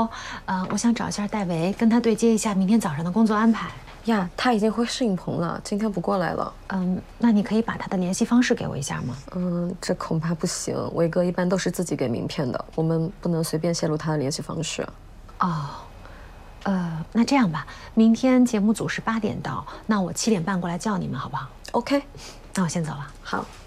哦。我想找一下戴维，跟他对接一下明天早上的工作安排。 呀，他已经回摄影棚了，今天不过来了。 那你可以把他的联系方式给我一下吗？ 这恐怕不行。伟哥一般都是自己给名片的，我们不能随便泄露他的联系方式。 哦，那这样吧，明天节目组是8点到，那我7点半过来叫你们，好不好？ OK， 那我先走了。 好。